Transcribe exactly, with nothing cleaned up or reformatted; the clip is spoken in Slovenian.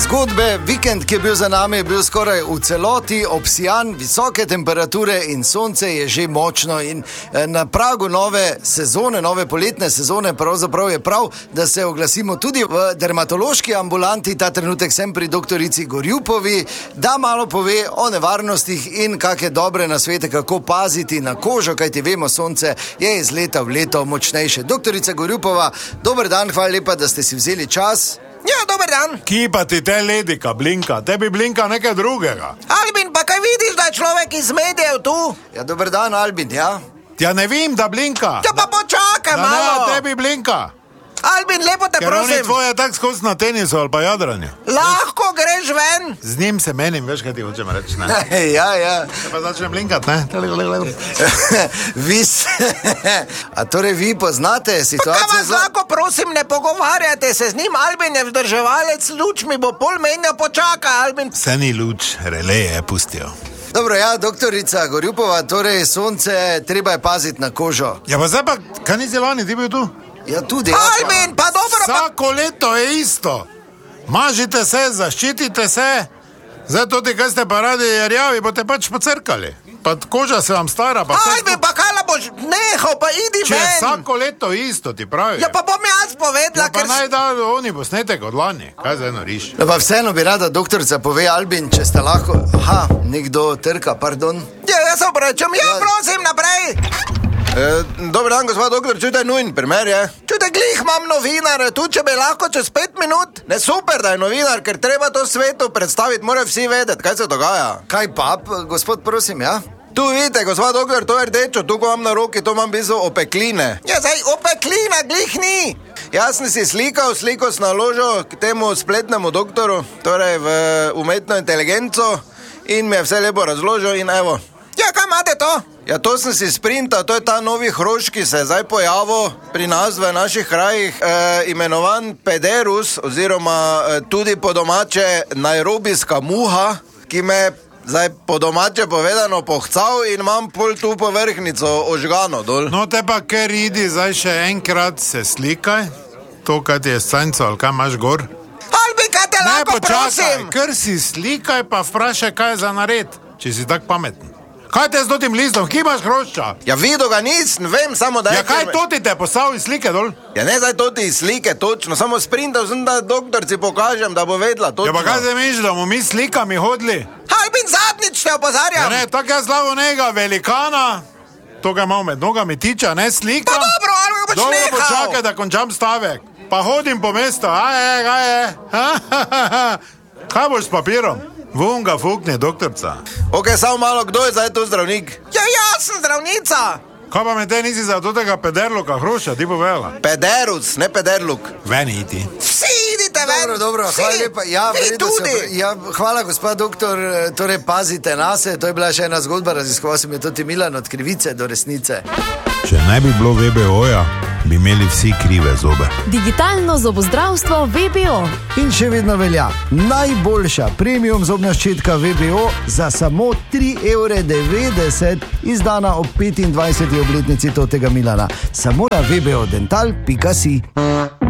zgodbe. Vikend, ki je bil za nami, je bil skoraj v celoti obsijan, visoke temperature in sonce je že močno. In na pragu nove sezone, nove poletne sezone, pravzaprav je prav, da se oglasimo tudi v dermatološki ambulanti. Ta trenutek sem pri doktorici Gorjupovi, da malo pove o nevarnostih in kakšne dobre nasvete, kako paziti na kožo, kajti vemo, sonce je iz leta v leto močnejše. Doktorica Gorjupova, dober dan, hvala lepa, da ste si vzeli čas. Ja, dober dan. Ki pa ti te ledika blinka, tebi blinka nekaj drugega. Albin, pa kaj vidiš, da je človek iz medijev tu? Ja, dober dan, Albin, ja. Ja ne vem, da blinka. Ja, pa počakaj Da malo. ne, tebi blinka. Albin, lepo te Ker on je prosim. tvoje tak skozi na tenisu ali pa jadranju. Lahko greš ven. Z njim se menim, veš, kaj ti hočem reči, ne? Ja, ja. Se pa začne blinkat, ne? Vi se... A torej vi poznate Pa kaj situacijo? vas za- lahko prosim, ne pogovarjate se z njim. Albin je vzdrževalec, luč mi bo pol menja, počakaj, Albin. Vse ni luč, releje pustijo. Dobro, ja, doktorica Gorjupova, torej sonce, treba je paziti na kožo. Ja pa zdaj pa, kaj nisi lani, ti bil tu? Ja, tudi. Ja, pa- Albin, pa dobro, pa... Vsako leto je isto. Mažite se, zaščitite se. Zdaj tudi, kaj ste pa radi rjavi, boste pač pocrkali. Pa koža se vam stara, pa vse Albin, skupaj. pa kaj la boš nehal, pa idi Če je ven. vsako leto isto, ti pravi. Ja, pa bom jaz povedala, Ja, pa ker... naj da oni posnetek od lani. Kaj zdaj noriš? No, pa vseeno bi rada doktorica pove, Albin, če ste lahko... Aha, nekdo trka, pardon. Ja, jaz se obračam, ja, prosim, naprej. E, dober dan, gospod doktor, čutaj nujen primer je. Čutaj, glih imam novinar, tu če bi lahko čez pet minut. Ne, super, da je novinar, ker treba to svetu predstaviti, morajo vsi vedeti, kaj se dogaja. Kaj pa, p- gospod, prosim, ja? Tu vidite, gospod doktor, to je rdečo, tu ko imam na roki, to imam v bistvu opekline. Ja, zdaj opeklina, glih ni. Jaz sem si slikal, sliko sem naložil k temu spletnemu doktoru, torej v umetno inteligenco in mi je vse lepo razložil in evo. Ja, kaj imate to? Ja, to sem si sprintal, to je ta novi hrošč, ki se je zdaj pojavil pri nas v naših krajih, e, imenovan pederus, oziroma e, tudi po domače nairobijska muha, ki me zdaj po domače povedano pohcal in imam pol tu povrhnico ožgano dol. No te pa ker idi zdaj še enkrat se slikaj. To, kaj ti je sanjco ali kaj imaš gor. Albin, kaj te Ne lahko počakaj, prosim? ker si slikaj pa vprašaj, kaj je za nared, če si tak pameten. Kaj te z dotim listom, ki imaš hrošča? Ja, videl ga nisem, vem samo, da je... Ja kaj to ti te postavil iz slike dol? Ja, ne zdaj to ti slike, točno, samo sprintal sem, da doktorci pokažem, da bo vedla, točno. Ja pa kaj se misliš, da bomo mi s slikami hodili? Albin, zadnjič te Ja opozarjam. ne, tako jaz slavo njega velikana, to ga imam med nogami tiča, ne slika. Pa dobro, Albin, boš Dobro, nehal. počakaj, da končam stavek. Pa hodim po mestu, a je, a je. Kaj boš s papirom? Vun ga fukni, doktorca. Ok, samo malo, kdo je zdaj tu zdravnik? Ja, jaz sem zdravnica. Kaj pa me te nisi za tega pederluka hruša, ti povela? Pederus, ne pederluk. Ven iti. Vsi idite ven. Dobro, dobro, Vsi. hvala lepa. Ja, Vi verjetno se tudi. opre- ja, hvala, gospod doktor, torej pazite nase, to je bila še ena zgodba, raziskoval sem jo tudi Milan, od krivice do resnice. Če ne bi bilo V B O-ja, bi imeli vsi krive zobe. Digitalno zobozdravstvo V B O. In še vedno velja najboljša premium zobna ščetka V B O za samo tri evre devetdeset, izdana ob petindvajseti obletnici totega Milana. Samo na v b o dental pika si.